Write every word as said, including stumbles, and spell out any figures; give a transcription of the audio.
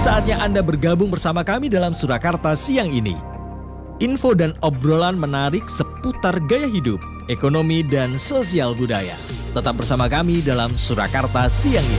Saatnya Anda bergabung bersama kami dalam Surakarta siang ini. Info dan obrolan menarik seputar gaya hidup, ekonomi, dan sosial budaya. Tetap bersama kami dalam Surakarta siang ini.